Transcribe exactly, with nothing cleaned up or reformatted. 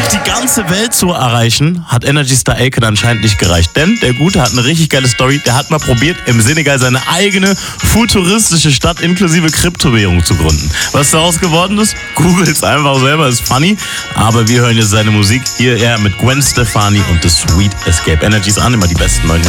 Die ganze Welt zu erreichen, hat Energy Star Aiken anscheinend nicht gereicht. Denn der Gute hat eine richtig geile Story. Der hat mal probiert, im Senegal seine eigene futuristische Stadt inklusive Kryptowährung zu gründen. Was daraus geworden ist? Googles einfach selber, ist funny. Aber wir hören jetzt seine Musik. Hier er mit Gwen Stefani und The Sweet Escape. Energies an, immer die besten neuen